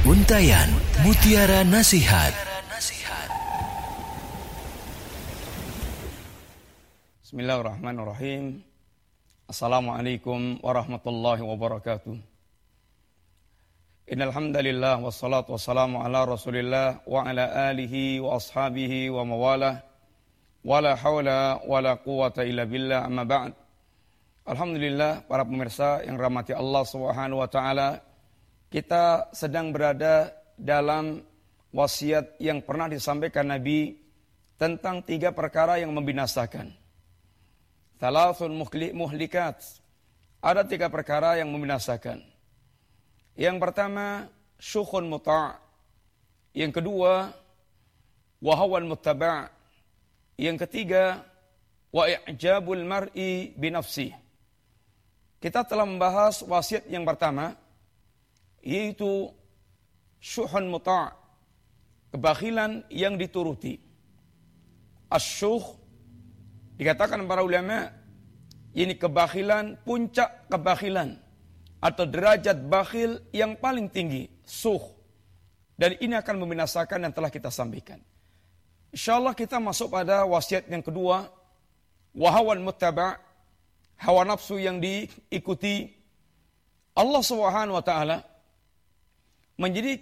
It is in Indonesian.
Untayan Mutiara Nasihat. Bismillahirrahmanirrahim. Assalamualaikum warahmatullahi wabarakatuh. Innal hamdalillah wassalatu wassalamu ala Rasulillah wa ala alihi wa ashabihi wa mawalah. Wala haula wala quwata illa billah, amma ba'd. Alhamdulillah, para pemirsa yang rahmati Allah Subhanahu wa taala, kita sedang berada dalam wasiat yang pernah disampaikan Nabi tentang 3 perkara yang membinasakan. Thalathun muhlikat. Ada 3 perkara yang membinasakan. Yang pertama, syukhun muta'. Yang kedua, wahawan muttaba'. Yang ketiga, wa i'jabul mar'i binafsih. Kita telah membahas wasiat yang pertama, yaitu syuhun muta', kebakhilan yang dituruti. Asyuh, dikatakan para ulama, ini kebakhilan, puncak kebakhilan, atau derajat bakhil yang paling tinggi, suh. Dan ini akan membinasakan yang telah kita sampaikan. InsyaAllah kita masuk pada wasiat yang kedua, wahawan muttaba', hawa nafsu yang diikuti. Allah Subhanahu wa ta'ala